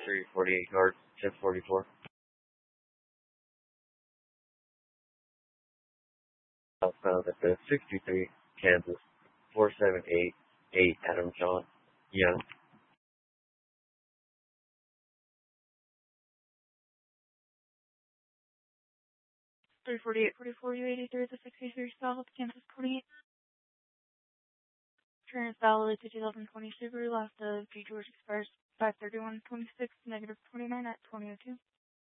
348 yard, 1044. Southbound at the 63 Kansas, 4788 Adam John Young. 348-44, U83 at the 63 South, Kansas 28. Train is valid to 2020 Subaru, last of G. George expires 5/31/26, -29 at 2002.